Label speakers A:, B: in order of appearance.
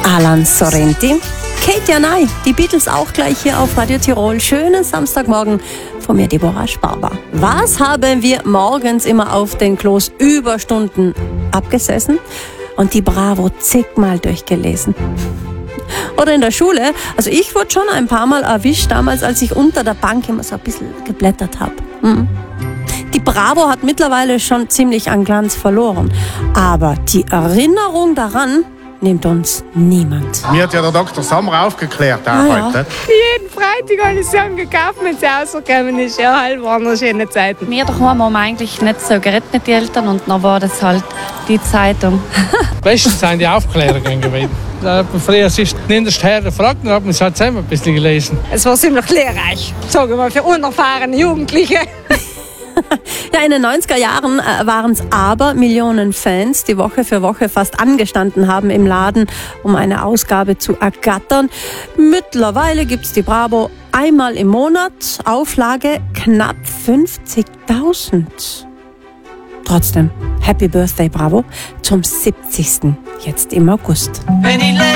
A: Alan Sorrenti, Katie Nye, die Beatles auch gleich hier auf Radio Tirol. Schönen Samstagmorgen von mir, Deborah Sparber. Was haben wir morgens immer auf den Klos Überstunden abgesessen und die Bravo zigmal durchgelesen? Oder in der Schule, also ich wurde schon ein paar Mal erwischt damals, als ich unter der Bank immer so ein bisschen geblättert habe. Die Bravo hat mittlerweile schon ziemlich an Glanz verloren, aber die Erinnerung daran nimmt uns niemand.
B: Mir hat ja der Dr. Sommer aufgeklärt auch heute.
C: Jeden Freitag habe ich Sachen gekauft, wenn es rausgekommen ist. Ja, halt waren noch schöne Zeiten.
D: Wir daheim haben eigentlich nicht so geredet mit den Eltern und dann war das halt die Zeitung.
E: Bestens sind die Aufklärungen gewesen. Da hat man früher sich nicht her gefragt und hat man es halt selber ein bisschen gelesen.
C: Es war ziemlich lehrreich, sagen wir mal, für unerfahrene Jugendliche.
A: Ja, in den 90er Jahren waren es aber Millionen Fans, die Woche für Woche fast angestanden haben im Laden, um eine Ausgabe zu ergattern. Mittlerweile gibt's die Bravo einmal im Monat, Auflage knapp 50.000. Trotzdem, Happy Birthday Bravo zum 70. jetzt im August.
F: Wenn ich